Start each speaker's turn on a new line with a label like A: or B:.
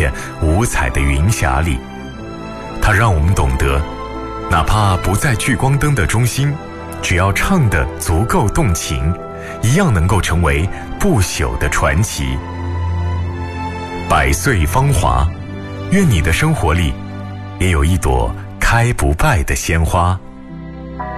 A: 片五彩的云霞里。它让我们懂得，哪怕不在聚光灯的中心，只要唱得足够动情，一样能够成为不朽的传奇。百岁芳华，愿你的生活里也有一朵开不败的鲜花。